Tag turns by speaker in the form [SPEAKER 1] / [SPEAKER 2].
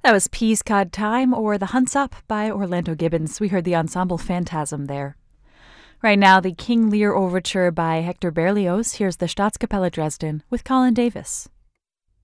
[SPEAKER 1] That was Peascod Time, or The Hunt's Up by Orlando Gibbons. We heard the ensemble Phantasm there. Right now, the King Lear Overture by Hector Berlioz. Here's the Staatskapelle Dresden with Colin Davis.